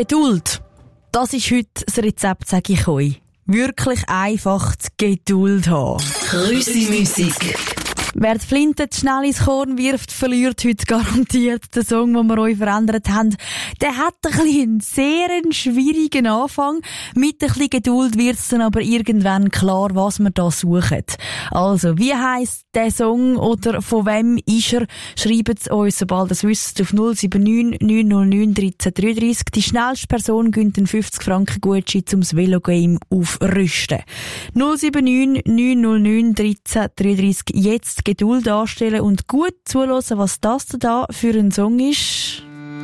Geduld. Das ist heute das Rezept, sage ich euch. Wirklich einfach die Geduld haben. Krüsi-Musik. Wer die Flinte schnell ins Korn wirft, verliert heute garantiert den Song, den wir euch verändert haben. Der hat einen sehr schwierigen Anfang. Mit ein bisschen Geduld wird es dann aber irgendwann klar, was wir da suchen. Also, wie heisst der Song oder von wem ist er? Schreibt es uns, sobald ihr es wisst, auf 079 909 1333. Die schnellste Person gönnt einen 50 Franken Gutschein zum Velogame aufrüsten. 079 909 1333. Jetzt Geduld anstellen und gut zuhören, was das da für ein Song ist.